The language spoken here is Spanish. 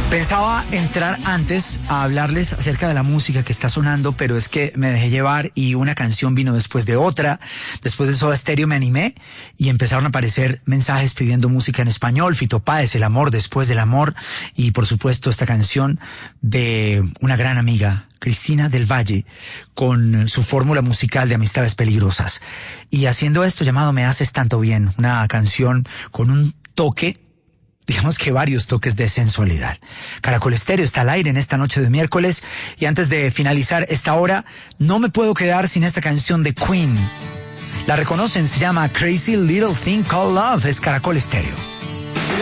Pensaba entrar antes a hablarles acerca de la música que está sonando, pero es que me dejé llevar y una canción vino después de otra. Después de Soda Stereo me animé y empezaron a aparecer mensajes pidiendo música en español. Fito Páez, El amor después del amor, y por supuesto esta canción de una gran amiga, Cristina del Valle, con su fórmula musical de Amistades Peligrosas. Y haciendo esto llamado Me haces tanto bien, una canción con un toque, digamos que varios toques de sensualidad. Caracol Estéreo está al aire en esta noche de miércoles, y antes de finalizar esta hora, no me puedo quedar sin esta canción de Queen. La reconocen, se llama Crazy Little Thing Called Love, es Caracol Estéreo.